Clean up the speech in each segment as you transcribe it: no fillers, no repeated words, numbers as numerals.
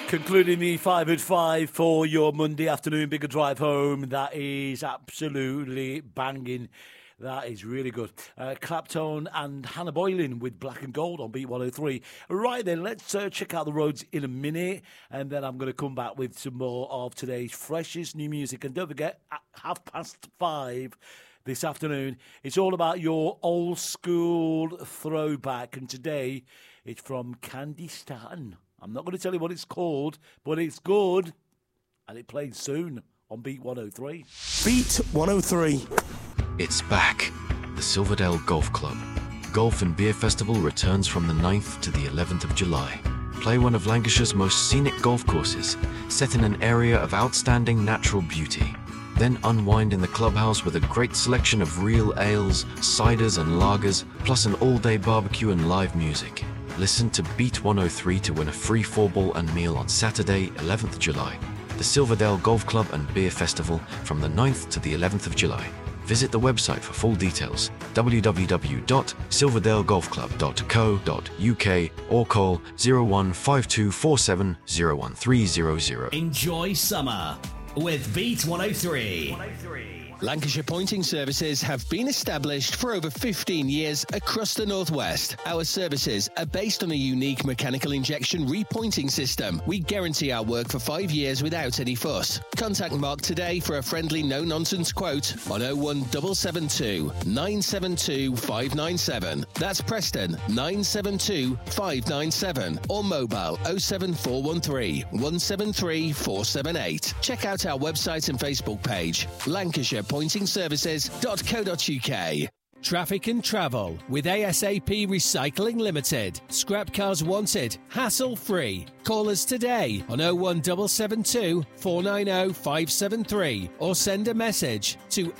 Concluding the 5 at 5 for your Monday afternoon bigger drive home. That is absolutely banging. That is really good. Claptone and Hannah Boylan with Black and Gold on Beat 103. Right then, let's check out the roads in a minute, and then I'm going to come back with some more of today's freshest new music. And don't forget, at 5:30 this afternoon, it's all about your old school throwback, and today it's from Candy Staton. I'm not going to tell you what it's called, but it's good, and it plays soon on Beat 103. Beat 103. It's back. The Silverdale Golf Club. Golf and Beer Festival returns from the 9th to the 11th of July. Play one of Lancashire's most scenic golf courses, set in an area of outstanding natural beauty. Then unwind in the clubhouse with a great selection of real ales, ciders and lagers, plus an all-day barbecue and live music. Listen to Beat 103 to win a free 4-ball and meal on Saturday, 11th July. The Silverdale Golf Club and Beer Festival from the 9th to the 11th of July. Visit the website for full details, www.silverdalegolfclub.co.uk or call 01524701300. Enjoy summer with Beat 103. Lancashire Pointing Services have been established for over 15 years across the Northwest. Our services are based on a unique mechanical injection repointing system. We guarantee our work for 5 years without any fuss. Contact Mark today for a friendly no-nonsense quote on 01772 972 597. That's Preston 972 597 or mobile 07413 173 478. Check out our website and Facebook page, Lancashire pointingservices.co.uk. Traffic and travel with ASAP Recycling Limited. Scrap cars wanted, hassle-free. Call us today on 01772 490 573 or send a message to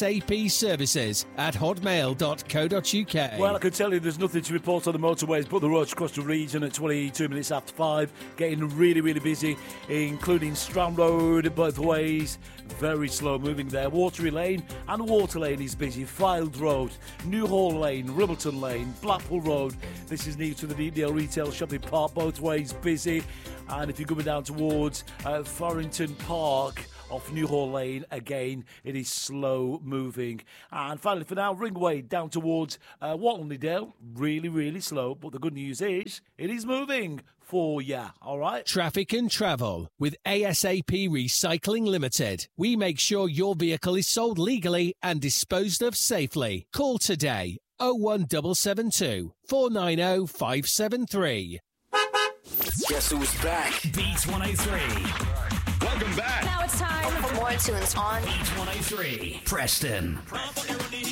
asapservices@hotmail.co.uk. Well, I can tell you there's nothing to report on the motorways but the roads across the region at 22 minutes after 5. Getting really, really busy, including Strand Road both ways. Very slow moving there. Watery Lane and Water Lane is busy. Filed Road, Newhall Lane, Ribbleton Lane, Blackpool Road. This is near to the Deepdale Retail Shopping Park, both ways busy. And if you're coming down towards Farrington Park off Newhall Lane, again, it is slow moving. And finally, for now, Ringway down towards Watlingdale, really, really slow. But the good news is, it is moving for ya, all right? Traffic and travel with ASAP Recycling Limited. We make sure your vehicle is sold legally and disposed of safely. Call today 01772 490 573. Guess who's back? Beat 103. Welcome back. Now it's time for more tunes on Beat 103. Preston.